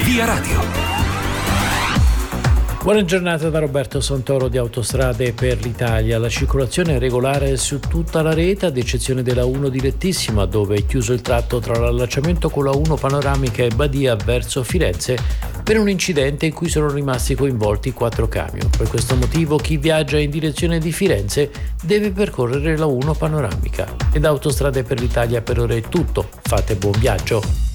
Via Radio. Buona giornata da Roberto Santoro di Autostrade per l'Italia. La circolazione è regolare su tutta la rete, ad eccezione della 1 direttissima, dove è chiuso il tratto tra l'allacciamento con la 1 panoramica e Badia verso Firenze per un incidente in cui sono rimasti coinvolti 4 camion. Per questo motivo chi viaggia in direzione di Firenze deve percorrere la 1 panoramica. E da Autostrade per l'Italia per ora è tutto. Fate buon viaggio.